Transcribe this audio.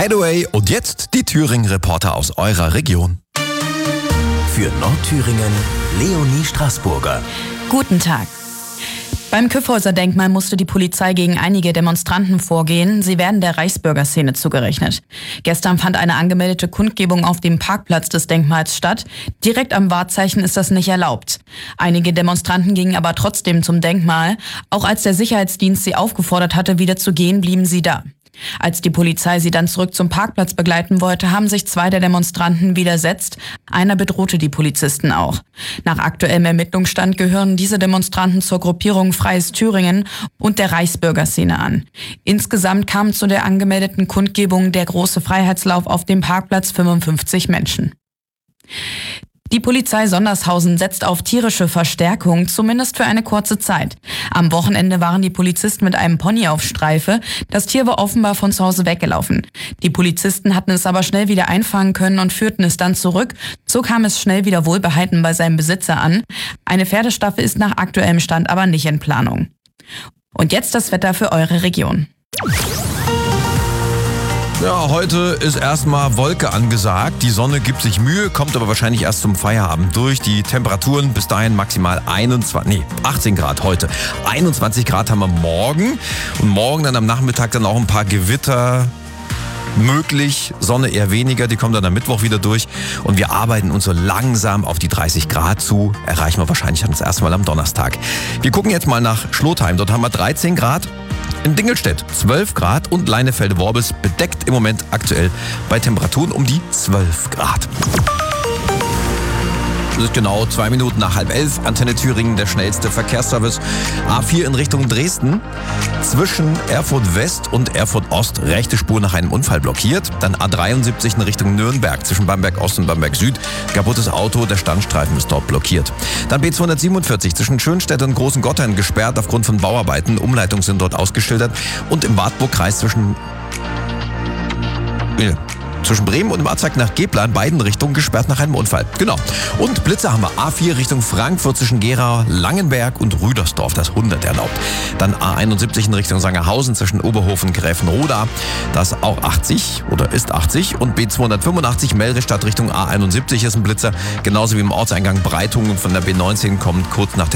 Hathaway und jetzt die Thüringen-Reporter aus eurer Region. Für Nordthüringen Leonie Straßburger. Guten Tag. Beim Kyffhäuser-Denkmal musste die Polizei gegen einige Demonstranten vorgehen. Sie werden der Reichsbürgerszene zugerechnet. Gestern fand eine angemeldete Kundgebung auf dem Parkplatz des Denkmals statt. Direkt am Wahrzeichen ist das nicht erlaubt. Einige Demonstranten gingen aber trotzdem zum Denkmal. Auch als der Sicherheitsdienst sie aufgefordert hatte, wieder zu gehen, blieben sie da. Als die Polizei sie dann zurück zum Parkplatz begleiten wollte, haben sich 2 der Demonstranten widersetzt. Einer bedrohte die Polizisten auch. Nach aktuellem Ermittlungsstand gehören diese Demonstranten zur Gruppierung Freies Thüringen und der Reichsbürgerszene an. Insgesamt kamen zu der angemeldeten Kundgebung der große Freiheitslauf auf dem Parkplatz 55 Menschen. Die Polizei Sondershausen setzt auf tierische Verstärkung, zumindest für eine kurze Zeit. Am Wochenende waren die Polizisten mit einem Pony auf Streife. Das Tier war offenbar von zu Hause weggelaufen. Die Polizisten hatten es aber schnell wieder einfangen können und führten es dann zurück. So kam es schnell wieder wohlbehalten bei seinem Besitzer an. Eine Pferdestaffel ist nach aktuellem Stand aber nicht in Planung. Und jetzt das Wetter für eure Region. Ja, heute ist erstmal Wolke angesagt. Die Sonne gibt sich Mühe, kommt aber wahrscheinlich erst zum Feierabend durch. Die Temperaturen bis dahin maximal 18 Grad heute. 21 Grad haben wir morgen. Und morgen dann am Nachmittag dann auch ein paar Gewitter möglich. Sonne eher weniger, die kommen dann am Mittwoch wieder durch. Und wir arbeiten uns so langsam auf die 30 Grad zu. Erreichen wir wahrscheinlich dann das erste Mal am Donnerstag. Wir gucken jetzt mal nach Schlotheim. Dort haben wir 13 Grad. In Dingelstedt 12 Grad und Leinefelde-Worbis bedeckt im Moment aktuell bei Temperaturen um die 12 Grad. Es ist genau 2 Minuten nach 10:30. Antenne Thüringen, der schnellste Verkehrsservice. A4 in Richtung Dresden. Zwischen Erfurt West und Erfurt Ost rechte Spur nach einem Unfall blockiert. Dann A73 in Richtung Nürnberg zwischen Bamberg Ost und Bamberg Süd. Kaputtes Auto, der Standstreifen ist dort blockiert. Dann B247 zwischen Schönstedt und Großen Gottheim gesperrt aufgrund von Bauarbeiten. Umleitungen sind dort ausgeschildert. Und im Wartburgkreis zwischen Bremen und im Abzweig nach Gebler in beiden Richtungen gesperrt nach einem Unfall. Genau. Und Blitze haben wir. A4 Richtung Frankfurt zwischen Gera, Langenberg und Rüdersdorf. Das 100 erlaubt. Dann A71 in Richtung Sangerhausen zwischen Oberhof und Gräfenroda. Das auch 80 oder ist 80. Und B285 Melristadt Richtung A71 ist ein Blitzer. Genauso wie im Ortseingang Breitungen von der B19 kommt kurz nach